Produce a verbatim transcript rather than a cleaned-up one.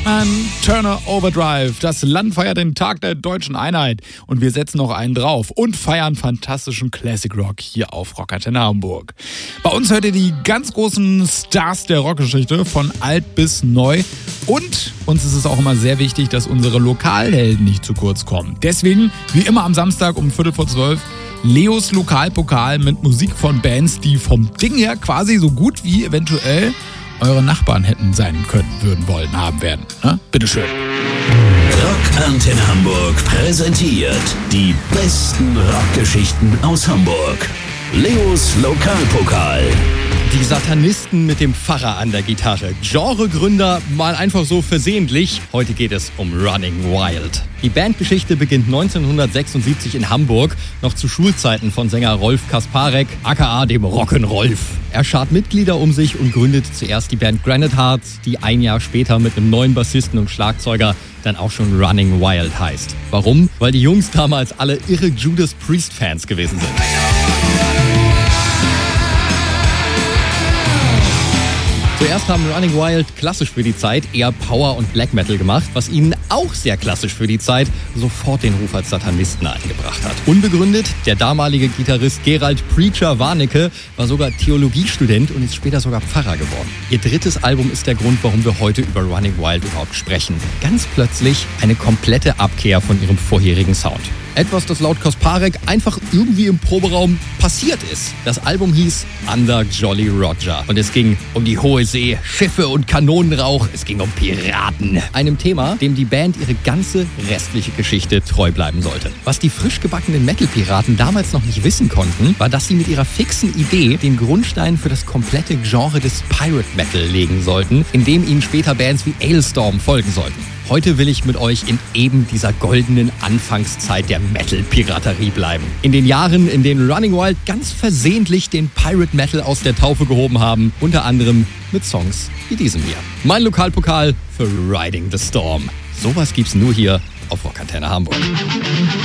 Frontman Turner Overdrive. Das Land feiert den Tag der deutschen Einheit und wir setzen noch einen drauf und feiern fantastischen Classic Rock hier auf Rockantenne Hamburg. Bei uns hört ihr die ganz großen Stars der Rockgeschichte von alt bis neu und uns ist es auch immer sehr wichtig, dass unsere Lokalhelden nicht zu kurz kommen. Deswegen, wie immer am Samstag um Viertel vor zwölf, Leos Lokalpokal mit Musik von Bands, die vom Ding her quasi so gut wie eventuell eure Nachbarn hätten sein können, würden, wollen, haben werden. Ne? Bitteschön. Rockantenne Hamburg präsentiert die besten Rockgeschichten aus Hamburg. Leos Lokalpokal. Die Satanisten mit dem Pfarrer an der Gitarre. Genregründer mal einfach so versehentlich. Heute geht es um Running Wild. Die Bandgeschichte beginnt neunzehnhundertsechsundsiebzig in Hamburg, noch zu Schulzeiten von Sänger Rolf Kasparek, aka dem Rock'n'Rolf. Er schart Mitglieder um sich und gründet zuerst die Band Granite Hearts, die ein Jahr später mit einem neuen Bassisten und Schlagzeuger dann auch schon Running Wild heißt. Warum? Weil die Jungs damals alle irre Judas Priest-Fans gewesen sind. Zuerst haben Running Wild klassisch für die Zeit eher Power und Black Metal gemacht, was ihnen auch sehr klassisch für die Zeit sofort den Ruf als Satanisten eingebracht hat. Unbegründet, der damalige Gitarrist Gerald Preacher Warnecke war sogar Theologiestudent und ist später sogar Pfarrer geworden. Ihr drittes Album ist der Grund, warum wir heute über Running Wild überhaupt sprechen. Ganz plötzlich eine komplette Abkehr von ihrem vorherigen Sound. Etwas, das laut Kasparek einfach irgendwie im Proberaum passiert ist. Das Album hieß Under Jolly Roger und es ging um die hohe See, Schiffe und Kanonenrauch. Es ging um Piraten. Einem Thema, dem die Band ihre ganze restliche Geschichte treu bleiben sollte. Was die frisch gebackenen Metal-Piraten damals noch nicht wissen konnten, war, dass sie mit ihrer fixen Idee den Grundstein für das komplette Genre des Pirate Metal legen sollten, in dem ihnen später Bands wie Alestorm folgen sollten. Heute will ich mit euch in eben dieser goldenen Anfangszeit der Metal-Piraterie bleiben. In den Jahren, in denen Running Wild ganz versehentlich den Pirate Metal aus der Taufe gehoben haben, unter anderem mit Songs wie diesem hier. Mein Lokalpokal für Riding the Storm. Sowas gibt's nur hier auf Rockantenne Hamburg.